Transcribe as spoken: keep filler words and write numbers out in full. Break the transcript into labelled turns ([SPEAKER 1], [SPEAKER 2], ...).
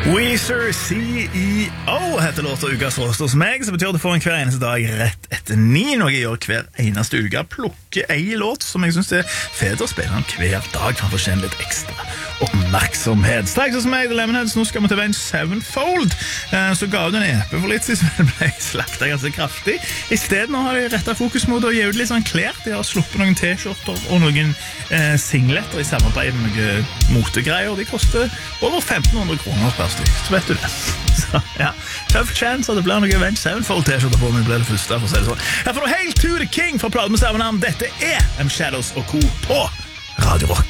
[SPEAKER 1] Weezer C E O heter låta Ukas Råst hos meg, som betyr at du får en hver eneste dag rett etter ni, noe jeg gjør hver eneste uke. Plukker en låt som jeg synes det er fedre å spille den hver dag, for å fortjene litt ekstra oppmerksomhet. Straks hos meg, The Lemonheads, nå skal vi til Avenged Sevenfold. Så ga du en E P for litt siden, men ble slaktet ganske kraftig. I stedet nå har de rettet fokus mot å gi ut litt sånn klær. De har sluppet noen t-skjorter og noen eh, singletter i samarbeid med noen motegreier. De koster over femten hundre kroner per stykk, så vet du det. Så, ja. Tough chance at det blir noen Avenged Sevenfold t-skjorter på, men det ble det første, for å si det sånn. Her får du Hail to the King fra platen med samme navn. Dette er M Shadows og Co. på Radio Rock.